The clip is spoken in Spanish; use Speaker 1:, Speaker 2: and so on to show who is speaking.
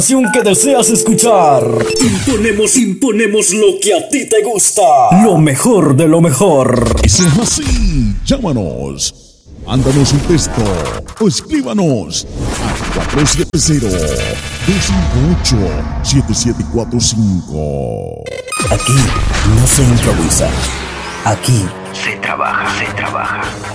Speaker 1: Que deseas escuchar. Imponemos lo que a ti te gusta. Lo mejor de lo mejor.
Speaker 2: Y si es así, llámanos. Mándanos un texto o escríbanos a 470-258-7745.
Speaker 1: Aquí no se improvisa. Aquí
Speaker 3: se trabaja.